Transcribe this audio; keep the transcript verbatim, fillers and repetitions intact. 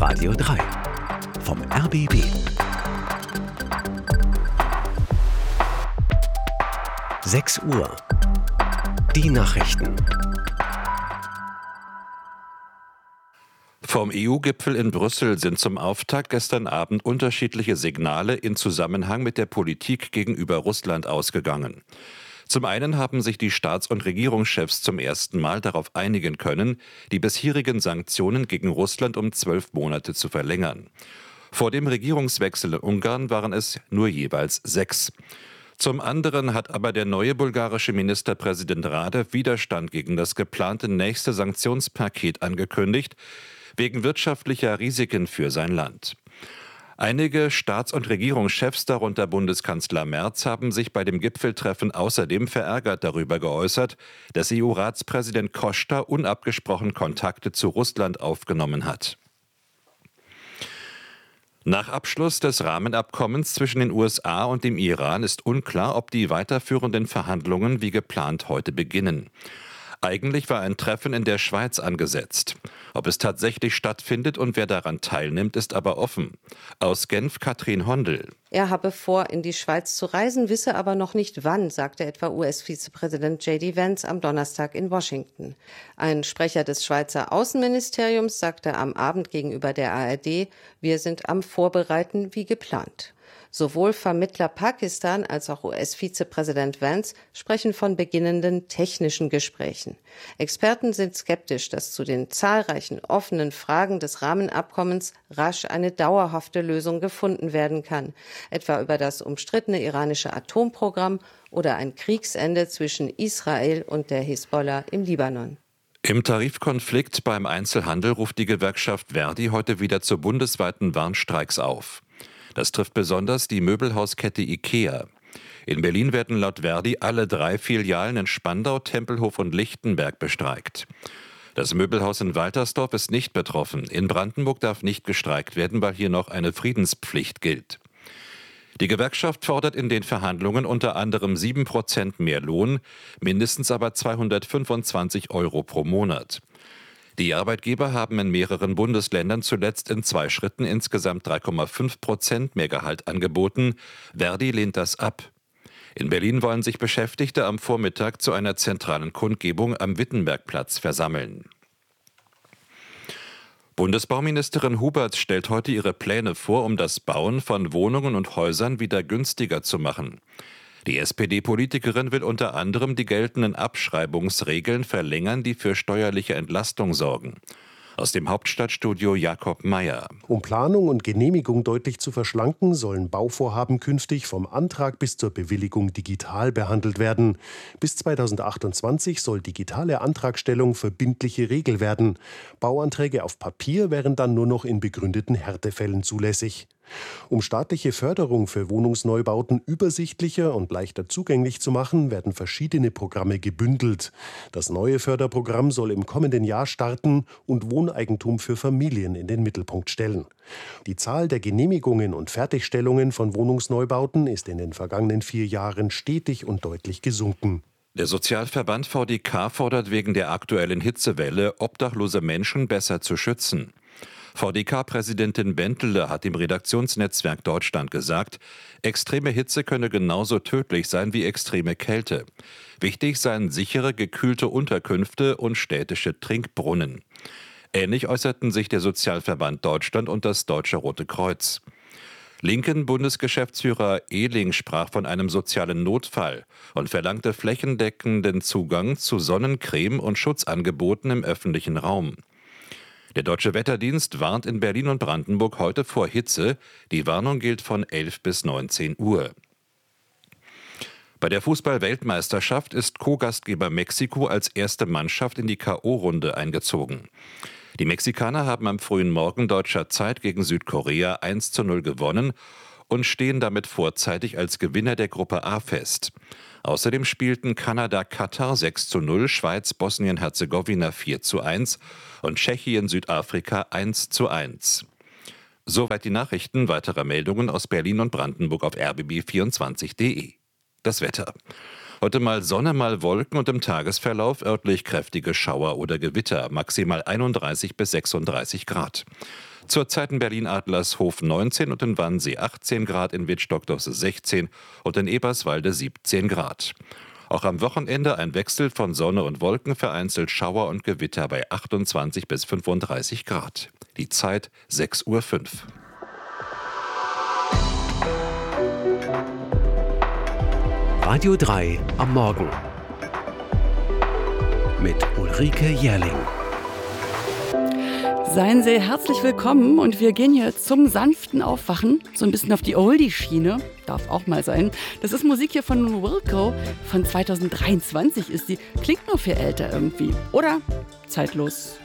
Radio drei vom R B B. sechs Uhr. Die Nachrichten. Vom E U-Gipfel in Brüssel sind zum Auftakt gestern Abend unterschiedliche Signale in Zusammenhang mit der Politik gegenüber Russland ausgegangen. Zum einen haben sich die Staats- und Regierungschefs zum ersten Mal darauf einigen können, die bisherigen Sanktionen gegen Russland um zwölf Monate zu verlängern. Vor dem Regierungswechsel in Ungarn waren es nur jeweils sechs. Zum anderen hat aber der neue bulgarische Ministerpräsident Radew Widerstand gegen das geplante nächste Sanktionspaket angekündigt, wegen wirtschaftlicher Risiken für sein Land. Einige Staats- und Regierungschefs, darunter Bundeskanzler Merz, haben sich bei dem Gipfeltreffen außerdem verärgert darüber geäußert, dass E U-Ratspräsident Costa unabgesprochen Kontakte zu Russland aufgenommen hat. Nach Abschluss des Rahmenabkommens zwischen den U S A und dem Iran ist unklar, ob die weiterführenden Verhandlungen wie geplant heute beginnen. Eigentlich war ein Treffen in der Schweiz angesetzt. Ob es tatsächlich stattfindet und wer daran teilnimmt, ist aber offen. Aus Genf Katrin Hondel. Er habe vor, in die Schweiz zu reisen, wisse aber noch nicht wann, sagte etwa U S-Vizepräsident J D Vance am Donnerstag in Washington. Ein Sprecher des Schweizer Außenministeriums sagte am Abend gegenüber der A R D, wir sind am Vorbereiten wie geplant. Sowohl Vermittler Pakistan als auch U S-Vizepräsident Vance sprechen von beginnenden technischen Gesprächen. Experten sind skeptisch, dass zu den zahlreichen offenen Fragen des Rahmenabkommens rasch eine dauerhafte Lösung gefunden werden kann, etwa über das umstrittene iranische Atomprogramm oder ein Kriegsende zwischen Israel und der Hisbollah im Libanon. Im Tarifkonflikt beim Einzelhandel ruft die Gewerkschaft Verdi heute wieder zu bundesweiten Warnstreiks auf. Das trifft besonders die Möbelhauskette IKEA. In Berlin werden laut Verdi alle drei Filialen in Spandau, Tempelhof und Lichtenberg bestreikt. Das Möbelhaus in Waltersdorf ist nicht betroffen. In Brandenburg darf nicht gestreikt werden, weil hier noch eine Friedenspflicht gilt. Die Gewerkschaft fordert in den Verhandlungen unter anderem sieben Prozent mehr Lohn, mindestens aber zweihundertfünfundzwanzig Euro pro Monat. Die Arbeitgeber haben in mehreren Bundesländern zuletzt in zwei Schritten insgesamt drei Komma fünf Prozent mehr Gehalt angeboten. Verdi lehnt das ab. In Berlin wollen sich Beschäftigte am Vormittag zu einer zentralen Kundgebung am Wittenbergplatz versammeln. Bundesbauministerin Huberts stellt heute ihre Pläne vor, um das Bauen von Wohnungen und Häusern wieder günstiger zu machen. Die S P D-Politikerin will unter anderem die geltenden Abschreibungsregeln verlängern, die für steuerliche Entlastung sorgen. Aus dem Hauptstadtstudio Jakob Meyer. Um Planung und Genehmigung deutlich zu verschlanken, sollen Bauvorhaben künftig vom Antrag bis zur Bewilligung digital behandelt werden. Bis zweitausendachtundzwanzig soll digitale Antragstellung verbindliche Regel werden. Bauanträge auf Papier wären dann nur noch in begründeten Härtefällen zulässig. Um staatliche Förderung für Wohnungsneubauten übersichtlicher und leichter zugänglich zu machen, werden verschiedene Programme gebündelt. Das neue Förderprogramm soll im kommenden Jahr starten und Wohneigentum für Familien in den Mittelpunkt stellen. Die Zahl der Genehmigungen und Fertigstellungen von Wohnungsneubauten ist in den vergangenen vier Jahren stetig und deutlich gesunken. Der Sozialverband V D K fordert wegen der aktuellen Hitzewelle, obdachlose Menschen besser zu schützen. V D K-Präsidentin Bentele hat im Redaktionsnetzwerk Deutschland gesagt, extreme Hitze könne genauso tödlich sein wie extreme Kälte. Wichtig seien sichere, gekühlte Unterkünfte und städtische Trinkbrunnen. Ähnlich äußerten sich der Sozialverband Deutschland und das Deutsche Rote Kreuz. Linken Bundesgeschäftsführer Ehling sprach von einem sozialen Notfall und verlangte flächendeckenden Zugang zu Sonnencreme und Schutzangeboten im öffentlichen Raum. Der Deutsche Wetterdienst warnt in Berlin und Brandenburg heute vor Hitze. Die Warnung gilt von elf bis neunzehn Uhr. Bei der Fußball-Weltmeisterschaft ist Co-Gastgeber Mexiko als erste Mannschaft in die K O-Runde eingezogen. Die Mexikaner haben am frühen Morgen deutscher Zeit gegen Südkorea eins zu null gewonnen und stehen damit vorzeitig als Gewinner der Gruppe A fest. Außerdem spielten Kanada Katar sechs zu null, Schweiz Bosnien-Herzegowina vier zu eins und Tschechien Südafrika eins zu eins. Soweit die Nachrichten. Weitere Meldungen aus Berlin und Brandenburg auf r b b vierundzwanzig punkt d e. Das Wetter. Heute mal Sonne, mal Wolken und im Tagesverlauf örtlich kräftige Schauer oder Gewitter, maximal einunddreißig bis sechsunddreißig Grad. Zurzeit in Berlin-Adlershof neunzehn und in Wannsee achtzehn Grad, in Wittstock-Dosse sechzehn und in Eberswalde siebzehn Grad. Auch am Wochenende ein Wechsel von Sonne und Wolken, vereinzelt Schauer und Gewitter bei achtundzwanzig bis fünfunddreißig Grad. Die Zeit sechs Uhr fünf. Radio drei am Morgen mit Ulrike Jährling. Seien Sie herzlich willkommen und wir gehen hier zum sanften Aufwachen, so ein bisschen auf die Oldie-Schiene, darf auch mal sein. Das ist Musik hier von Wilco, von zweitausenddreiundzwanzig ist die, klingt nur viel älter irgendwie, oder zeitlos.